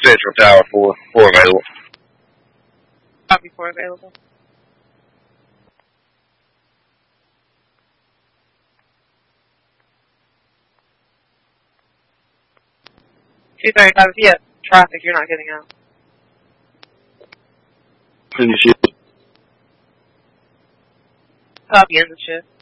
Central Tower 4 available. Copy 4 available. $235, if you have traffic, you're not getting out. Finish it. Copy, end the shift.